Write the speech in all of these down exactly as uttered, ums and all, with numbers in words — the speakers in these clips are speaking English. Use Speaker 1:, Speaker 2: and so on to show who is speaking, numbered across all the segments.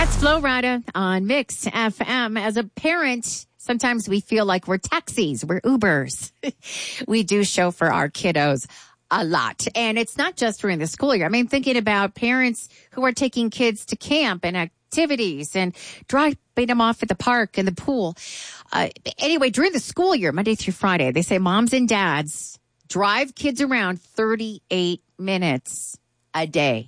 Speaker 1: That's Flo Rida on Mix F M. As a parent, sometimes we feel like we're taxis, we're Ubers. We do chauffeur our kiddos a lot. And it's not just during the school year. I mean, thinking about parents who are taking kids to camp and activities and dropping them off at the park and the pool. Uh, anyway, during the school year, Monday through Friday, they say moms and dads drive kids around thirty-eight minutes a day.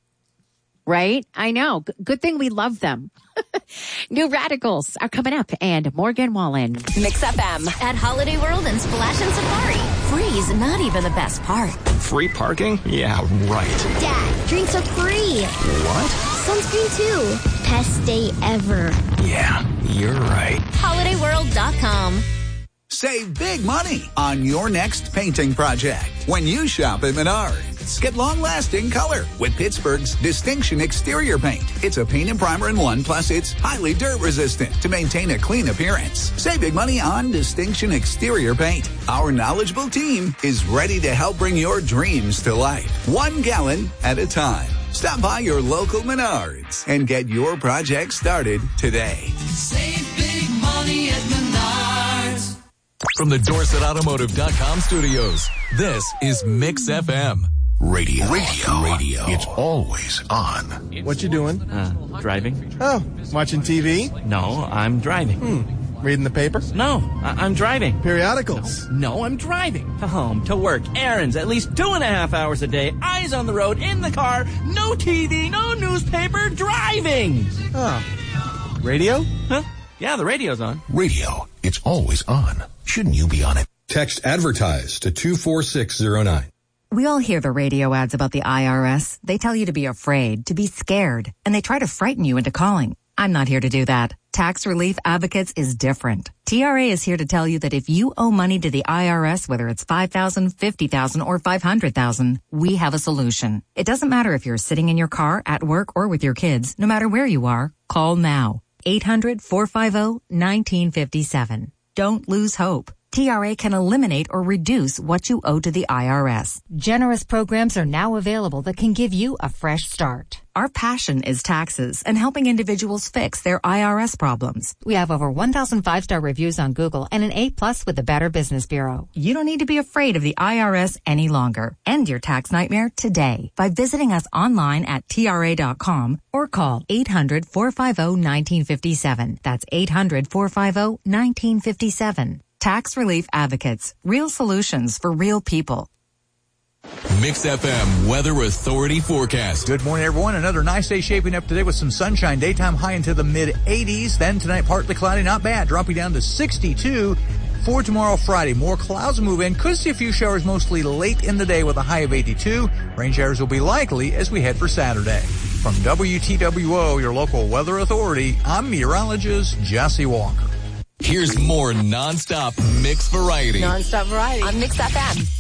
Speaker 1: Right? I know. G- good thing we love them. New Radicals are coming up, and Morgan Wallen.
Speaker 2: Mix F M at Holiday World and Splash and Safari. Free's not even the best part.
Speaker 3: Free parking? Yeah, right.
Speaker 4: Dad, drinks are free.
Speaker 3: What?
Speaker 4: Sunscreen too. Best day ever.
Speaker 3: Yeah, you're right.
Speaker 2: holiday world dot com.
Speaker 5: Save big money on your next painting project when you shop at Menards. Get long-lasting color with Pittsburgh's Distinction Exterior Paint. It's a paint and primer in one, plus it's highly dirt-resistant to maintain a clean appearance. Save big money on Distinction Exterior Paint. Our knowledgeable team is ready to help bring your dreams to life, one gallon at a time. Stop by your local Menards and get your project started today.
Speaker 6: Save big money at Menards.
Speaker 7: From the Dorset Automotive dot com studios, this is Mix F M.
Speaker 8: Radio. Radio. Radio. It's always on.
Speaker 9: What you doing?
Speaker 10: Uh, driving.
Speaker 9: Oh, watching T V?
Speaker 10: No, I'm driving.
Speaker 9: Hmm. Reading the paper?
Speaker 10: No, I- I'm driving.
Speaker 9: Periodicals?
Speaker 10: No, no, I'm driving. To home, to work, errands, at least two and a half hours a day, eyes on the road, in the car, no T V, no newspaper, driving.
Speaker 9: Oh. Radio?
Speaker 10: Huh? Yeah, the radio's on.
Speaker 8: Radio. It's always on. Shouldn't you be on it?
Speaker 11: Text advertise to two four six zero nine.
Speaker 12: We all hear the radio ads about the I R S. They tell you to be afraid, to be scared, and they try to frighten you into calling. I'm not here to do that. Tax Relief Advocates is different. T R A is here to tell you that if you owe money to the I R S, whether it's five thousand dollars, fifty thousand dollars, or five hundred thousand dollars, we have a solution. It doesn't matter if you're sitting in your car, at work, or with your kids. No matter where you are, call now. eight hundred, four five zero, one nine five seven. Don't lose hope. T R A can eliminate or reduce what you owe to the I R S.
Speaker 13: Generous programs are now available that can give you a fresh start.
Speaker 12: Our passion is taxes and helping individuals fix their I R S problems.
Speaker 13: We have over one thousand five-star reviews on Google and an A plus with the Better Business Bureau.
Speaker 12: You don't need to be afraid of the I R S any longer. End your tax nightmare today by visiting us online at T R A dot com or call eight hundred, four five zero, one nine five seven. That's eight hundred, four five zero, one nine five seven. Tax Relief Advocates. Real solutions for real people.
Speaker 7: Mix F M Weather Authority forecast.
Speaker 14: Good morning, everyone. Another nice day shaping up today with some sunshine. Daytime high into the mid eighties. Then tonight, partly cloudy, not bad. Dropping down to sixty-two. For tomorrow, Friday, more clouds move in. Could see a few showers mostly late in the day with a high of eighty-two. Rain showers will be likely as we head for Saturday. From W T W O, your local weather authority, I'm meteorologist Jesse Walker.
Speaker 7: Here's more nonstop mix variety.
Speaker 2: Nonstop variety on Mix F M.